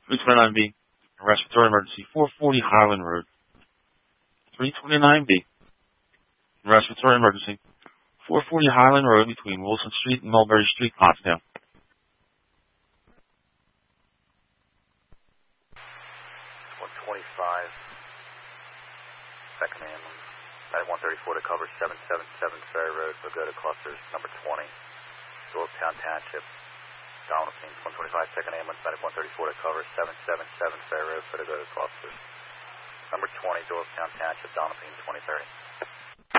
329B, respiratory emergency, 440 Highland Road. 329B, respiratory emergency, 440 Highland Road between Wilson Street and Mulberry Street, Potsdam. 125, second ambulance, 9134 to cover 777 Ferry Road, Pagoda Clusters, number 20, Doylestown Township, Donaldson, 125, second ambulance, 9134 to cover 777 Ferry Road, Pagoda Clusters, number 20, Doylestown Township, Donaldson, 2030.